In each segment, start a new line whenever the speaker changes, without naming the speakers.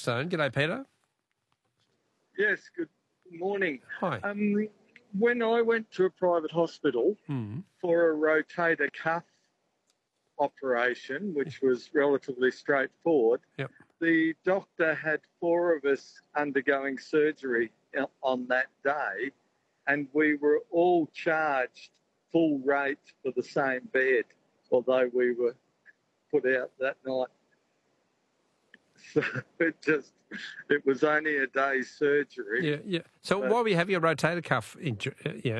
Maidstone. G'day, Peter.
Yes, good morning.
Hi.
When I went to a private hospital for a rotator cuff operation, which was relatively straightforward, the doctor had 4 of us undergoing surgery on that day, and we were all charged full rate for the same bed, although we were put out that night. So it was only a day's surgery.
Yeah. So why were you having a rotator cuff injury?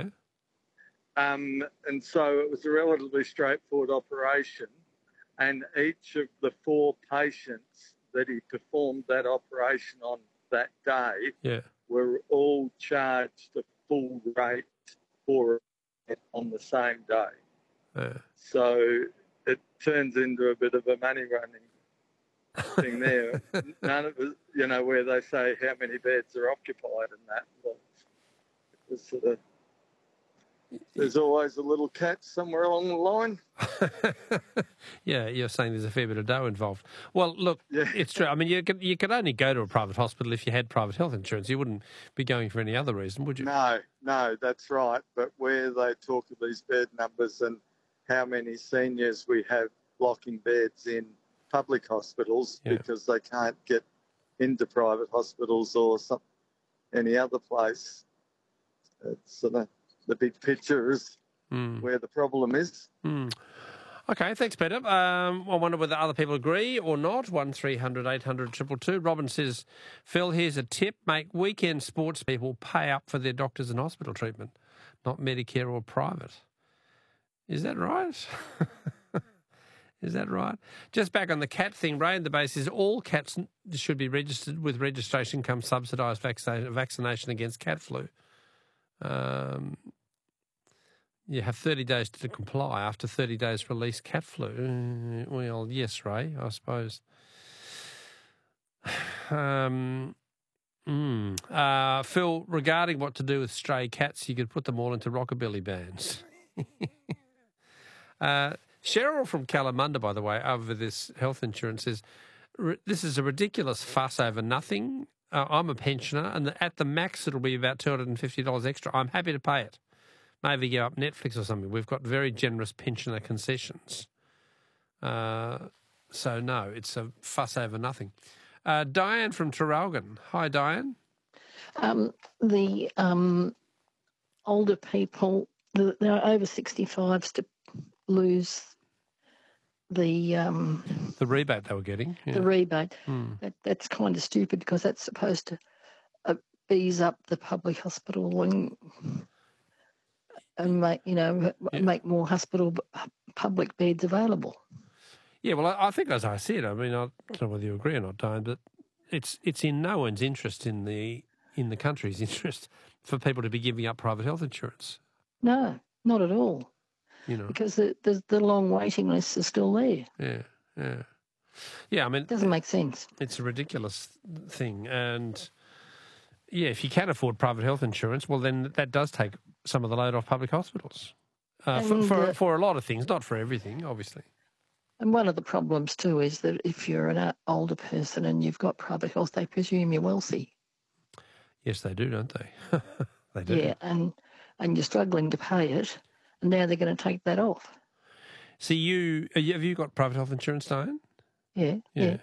And so it was a relatively straightforward operation, and each of the 4 patients that he performed that operation on that day were all charged a full rate for it on the same day. So it turns into a bit of a money running thing there. None of it, where they say how many beds are occupied and that. Well, it was sort of, there's always a little catch somewhere along the line.
Yeah, you're saying there's a fair bit of dough involved. Well, look, it's true. I mean, you could only go to a private hospital if you had private health insurance. You wouldn't be going for any other reason, would you?
No, that's right. But where they talk of these bed numbers and how many seniors we have blocking beds in public hospitals because they can't get into private hospitals or any other place, it's sort of the big picture is where the problem is.
Okay, thanks, Peter. I wonder whether other people agree or not. 1300 800 222. Robin says, Phil, here's a tip. Make weekend sports people pay up for their doctors and hospital treatment, not Medicare or private. Is that right? Is that right? Just back on the cat thing, Ray in the base says all cats should be registered with registration comes subsidised vaccination against cat flu. You have 30 days to comply. After 30 days, release cat flu. Well, yes, Ray, I suppose. Phil, regarding what to do with stray cats, you could put them all into rockabilly bands. Cheryl from Kalamunda, by the way, over this health insurance says, this is a ridiculous fuss over nothing. I'm a pensioner, and at the max it'll be about $250 extra. I'm happy to pay it. Maybe give up Netflix or something. We've got very generous pensioner concessions. So, no, it's a fuss over nothing. Diane from Traralgon. Hi, Diane.
The older people, they're over 65s to lose the
rebate they were getting. Yeah.
The rebate. That's kind of stupid because that's supposed to ease up the public hospital and make more hospital public beds available.
Yeah, well, I think as I said, I mean, I don't know whether you agree or not, Diane, but it's in no one's interest in the country's interest for people to be giving up private health insurance.
No, not at all. Because the long waiting lists are still there.
Yeah, I mean...
It doesn't make sense.
It's a ridiculous thing. And, yeah, if you can afford private health insurance, well, then that does take some of the load off public hospitals. For a lot of things, not for everything, obviously.
And one of the problems, too, is that if you're an older person and you've got private health, they presume you're wealthy.
Yes, they do, don't they? They do.
Yeah, and you're struggling to pay it. And now they're going to take that off.
So have you got private health insurance, Diane?
Yeah.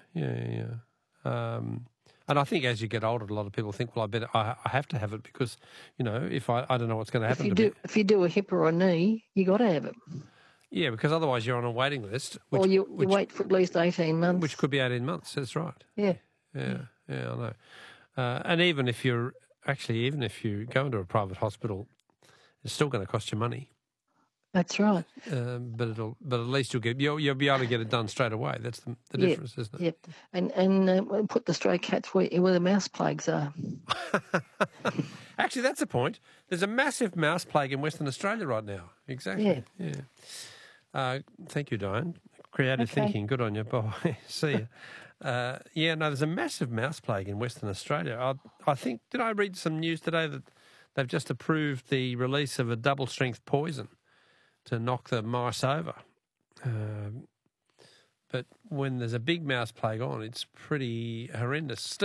And I think as you get older, a lot of people think, well, I have to have it because, if I don't know what's going to happen to me.
If you do a hip or a knee, you got to have it.
Yeah, because otherwise you're on a waiting list.
Or you wait for at least 18 months.
Which could be 18 months, that's right.
Yeah.
Yeah, I know. And even if you go into a private hospital, it's still going to cost you money.
That's right.
But at least you'll be able to get it done straight away. That's the difference, isn't it?
Yeah, and put the stray cats where the mouse plagues are.
Actually, that's the point. There's a massive mouse plague in Western Australia right now. Exactly. Yeah. Thank you, Diane. Creative thinking. Good on you. Bye. See you. There's a massive mouse plague in Western Australia. I think, did I read some news today that they've just approved the release of a double-strength poison to knock the mice over. But when there's a big mouse plague on, it's pretty horrendous.